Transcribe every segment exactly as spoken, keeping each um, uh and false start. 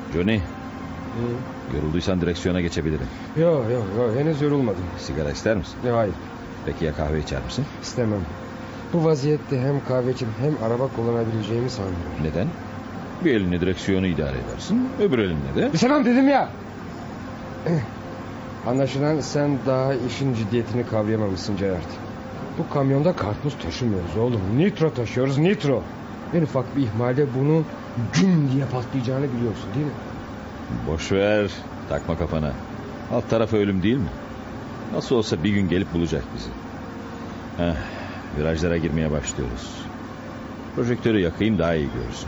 Johnny, Hı. yorulduysan direksiyona geçebilirim. Yok yok yo, henüz yorulmadım. Sigara ister misin? Yok, hayır, Peki ya kahve içer misin? istemem. Bu vaziyette hem kahve içip hem araba kullanabileceğimi sanmıyorum. Neden? Bir elinle direksiyonu idare edersin, öbür elinle de... İstemem dedim ya. Anlaşılan sen daha işin ciddiyetini kavrayamamışsın Gerard. Bu kamyonda karpuz taşımıyoruz oğlum. Nitro taşıyoruz, nitro. En ufak bir ihmalde bunu güm diye patlayacağını biliyorsun değil mi? Boş ver, takma kafana. Alt tarafı ölüm değil mi? Nasıl olsa bir gün gelip bulacak bizi. Heh, virajlara girmeye başlıyoruz. Projektörü yakayım, daha iyi görürsün.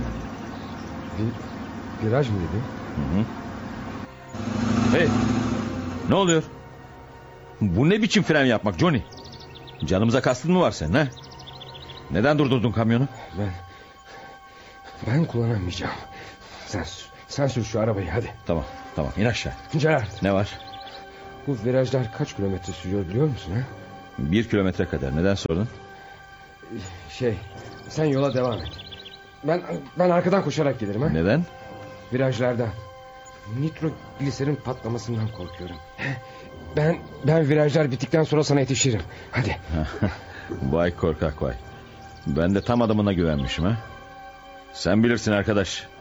Bir, viraj mı dedin? Hı hı. Hey, ne oluyor? Bu ne biçim fren yapmak Johnny? Canımıza kastın mı var senin ha? Neden durdurdun kamyonu? Ben Ben kullanamayacağım. Sen sen sür şu arabayı hadi. Tamam tamam, in aşağı. Gerard, Ne var? bu virajlar kaç kilometre sürüyor biliyor musun ha? Bir kilometre kadar. Neden sordun? Şey, sen yola devam et. Ben ben arkadan koşarak gelirim ha. Neden? Virajlarda nitrogliserin patlamasından korkuyorum. Ben ben virajlar bittikten sonra sana yetişirim. Hadi. Vay korkak vay. Ben de tam adamına güvenmişim ha. Sen bilirsin arkadaş.